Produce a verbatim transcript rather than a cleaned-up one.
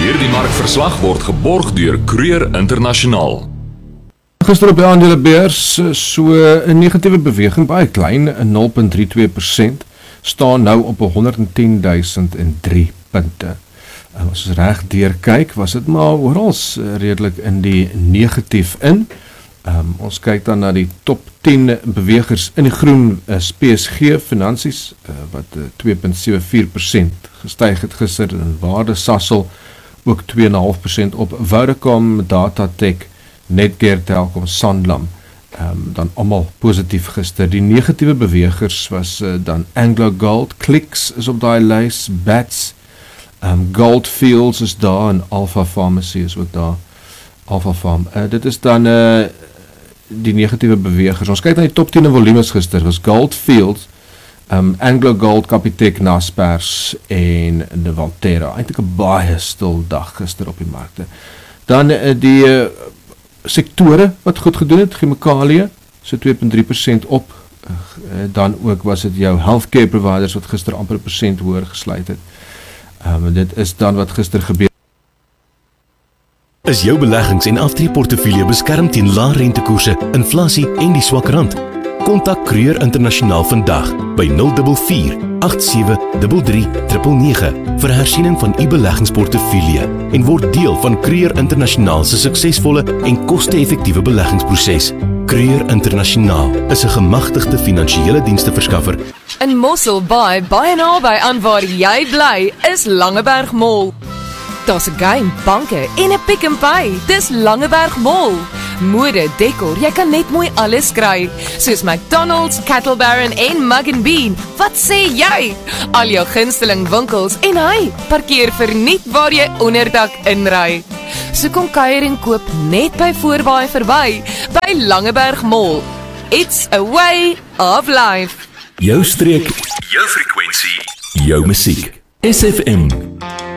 Hierdie markverslag word geborg deur Kruger Internasionaal. Gister op die aandelebeurs so 'n negatiewe beweging, baie klein, nul komma drie twee persent, staan nou op honderd en tien duisend drie punte. As ons reg deur kyk, was dit maar oral redelik in die negatief in. Um, ons kyk dan na die top tien bewegers in die groen, is P S G Finansies, uh, wat uh, twee komma sewe vier persent gestyg het gister in waarde, Sasol ook twee komma vyf persent op, Vodacom, Datatech, Netgear, Telkom, Sanlam, um, dan allemaal positief gister. Die negatiewe bewegers was uh, dan Anglo Gold, Clicks is op die lys, Bats, um, Goldfields is daar en Alpha Pharmacy is ook daar, Alpha Pharm. Uh, dit is dan uh, die negatiewe bewegers. Ons kyk na die top tien volumes gister, was Goldfields, um, Anglo Gold, Capitec, Naspers en de Valterra. Eintlik 'n baie stil dag gister op die markte. Dan uh, die uh, sektore wat goed gedoen het, chemikalie, so twee komma drie persent op, uh, dan ook was het jou healthcare providers wat gister amper een persent hoër gesluit het. Um, dit is dan wat gister gebeur. Is jou beleggings- en aftreeportefeulje beskerm teen lae rentekoerse, inflasie en die swak rand? Kontak Kruger Internasionaal vandag by nul vier vier agt sewe drie drie nege nege vir hersiening van u beleggingsportefeulje en word deel van Kruger Internasionaal se suksesvolle en koste-effektiewe beleggingsproses. Kruger Internasionaal is 'n gemagtigde finansiële diensteverskaffer. In Mossel Bay, baie naby aan waar jy bly, is Langeberg Mall. Daar's 'n game, banke en 'n Pick n Pay. Dis Langeberg Mall. Mode, dekor, jy kan net mooi alles kry, soos McDonald's, Cattle Baron en Mug and Bean. Wat sê jy? Al jou gunsteling winkels en hy, parkeer verniet waar jy onderdak inry. So kom kuier en koop net by Voorbaai verby, by Langeberg Mall. It's a way of life. Jou streek, jou frekwensie, jou musiek. S F M